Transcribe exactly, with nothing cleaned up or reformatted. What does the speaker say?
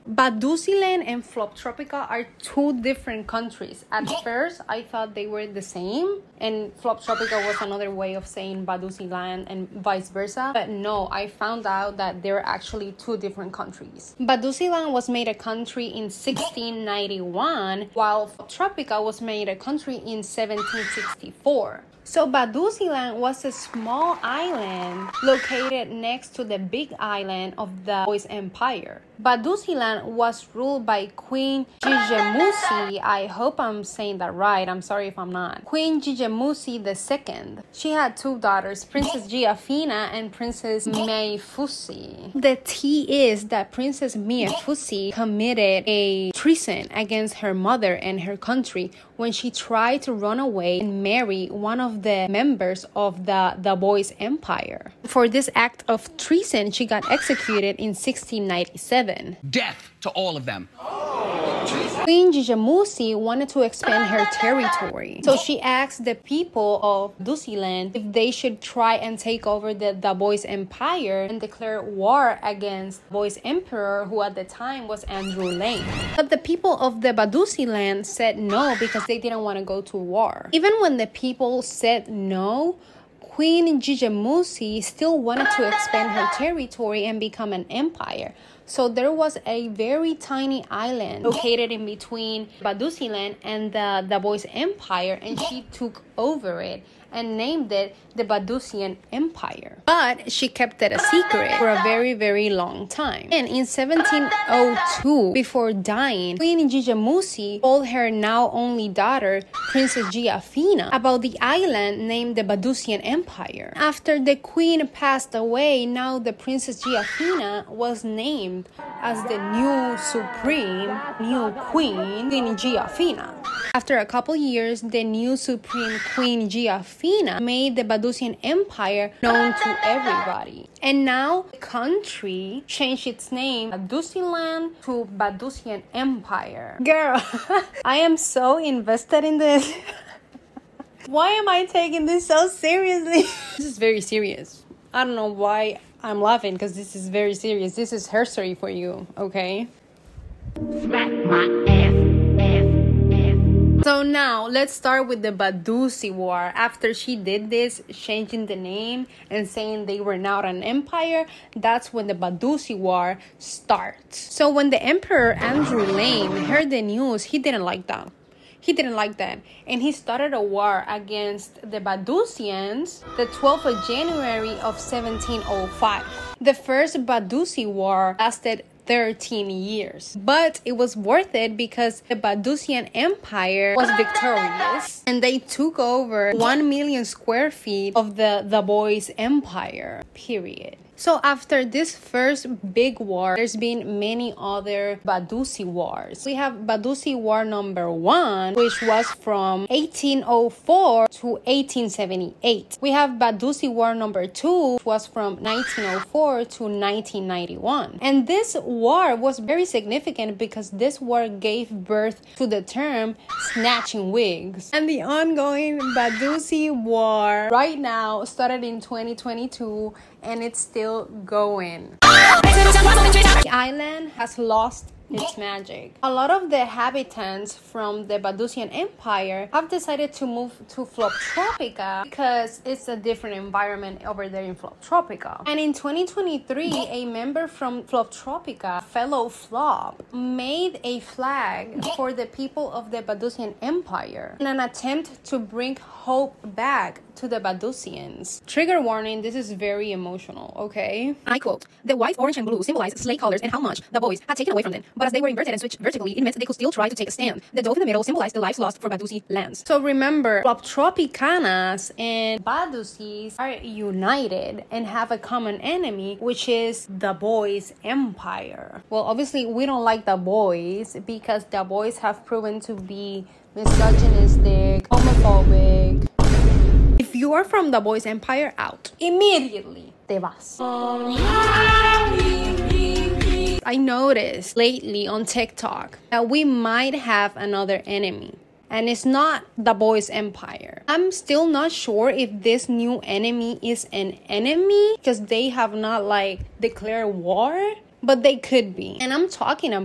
Badusiland and Floptropica are two different countries. At first, I thought they were the same, and Floptropica was another way of saying Badusiland and vice versa. But no, I found out that they're actually two different countries. Badusiland was made a country in sixteen ninety-one, while Floptropica was made a country in seventeen sixty-four. So Badusiland was a small island located next to the big island of the Bois Empire. Badusiland was ruled by Queen Gigemusi. I hope I'm saying that right. I'm sorry if I'm not. Queen Gigemusi the second. She had two daughters, Princess Giafina and Princess Meifusi. The tea is that Princess Meifusi committed a treason against her mother and her country when she tried to run away and marry one of the members of the, the Bois Empire. For this act of treason, she got executed in sixteen ninety-seven. Death to all of them. Queen Gigemusi wanted to expand her territory. So she asked the people of Badusiland if they should try and take over the, the Bois Empire and declare war against Bois Emperor, who at the time was Andrew Lane. But the people of the Badusiland said no because they didn't want to go to war. Even when the people said no, Queen Gigemusi still wanted to expand her territory and become an empire. So there was a very tiny island located in between Badusiland and the, the Bois Empire, and she took over it and named it the Badusian Empire. But she kept it a secret for a very, very long time. And in seventeen oh two, before dying, Queen Gigemusi told her now only daughter, Princess Giafina, about the island named the Badusian Empire. After the queen passed away, now the Princess Giafina was named as the new supreme, new queen, Queen Giafina. After a couple years, the new supreme Queen Giafina made the Badusian Empire known to everybody. And now the country changed its name Badusiland to Badusian Empire. Girl, I am so invested in this. Why am I taking this so seriously? This is very serious. I don't know why I'm laughing, because this is very serious. This is history for you, okay? Smack my ass, ass. So now, let's start with the Badusi War. After she did this, changing the name and saying they were not an empire, that's when the Badusi War starts. So when the Emperor Andrew Lane heard the news, he didn't like that. He didn't like that. And he started a war against the Badusians the twelfth of January of seventeen oh five. The first Badusi War lasted thirteen years. But it was worth it because the Badusian Empire was victorious and they took over one million square feet of the, the Bois Empire, period. So after this first big war, there's been many other Badusi wars. We have Badusi War number one, which was from eighteen oh four to eighteen seventy-eight. We have Badusi War number two, which was from nineteen oh four to nineteen ninety-one. And this war was very significant because this war gave birth to the term snatching wigs. And the ongoing Badusi War right now started in twenty twenty-two and it's still going. The island has lost its magic. A lot of the inhabitants from the Badusian Empire have decided to move to Floptropica because it's a different environment over there in Floptropica. And in twenty twenty-three, a member from Floptropica, fellow Flop, made a flag for the people of the Badusian Empire in an attempt to bring hope back to the Badusians. Trigger warning, this is very emotional, okay? I quote, "The white, orange, and blue symbolize slave colors and how much the boys had taken away from them. But as they were inverted and switched vertically, it meant they could still try to take a stand. The dove in the middle symbolized the lives lost for Badusi lands." So remember, Floptropicanas and Badusis are united and have a common enemy, which is the Bois Empire. Well, obviously, we don't like the boys because the boys have proven to be misogynistic, homophobic. If you are from the Bois Empire, out. Immediately, te vas. I noticed lately on TikTok that we might have another enemy. And it's not the Bois Empire. I'm still not sure if this new enemy is an enemy because they have not like declared war, but they could be. And I'm talking about